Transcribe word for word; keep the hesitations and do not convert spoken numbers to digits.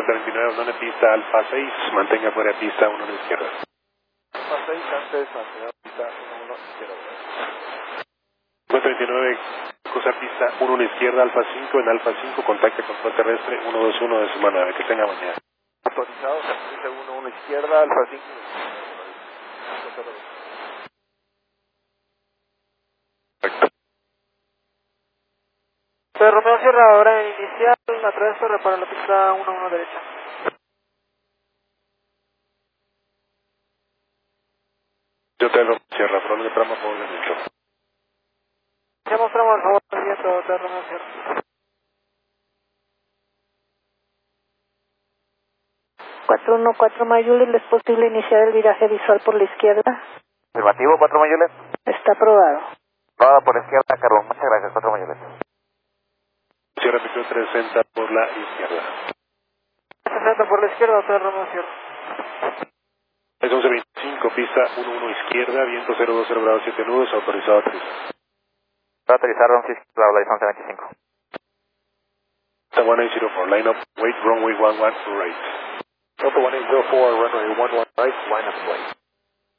cincuenta veintinueve, abandone pista Alfa seis, mantenga fuera de pista uno a la izquierda. Alfa seis, antes, mantenga pista uno uno, izquierda. cincuenta veintinueve, cruza pista uno a la izquierda, Alfa cinco, en Alfa cinco, contacte control terrestre uno dos uno de su nave, que tenga mañana. Autorizado, pista uno uno, izquierda, Alfa cinco. Perfecto. Soy Romeo Sierra, hora inicial, atraveso para la pista uno uno derecha. Yo te lo cierro, pero le tramo por el metro. Ya mostramos el favor del viento de Romeo Sierra. cuatro uno cuatro Mayules, ¿es posible iniciar el viraje visual por la izquierda? Afirmativo, cuatro Mayules. Está aprobado. Aprobado por la izquierda, Carbón. Muchas gracias, cuatro Mayules. Cierra pista trescientos sesenta por la izquierda. sesenta por la izquierda, Hotel Romeo Sierra. Es once veinticinco, pista uno uno izquierda, viento cero dos cero grados siete nudos, autorizado tres. Autorizar runway izquierda, la once veinticinco. Delta eighteen oh four, line up, wait, runway one one right. Delta eighteen oh four, runway one one right, line up, wait.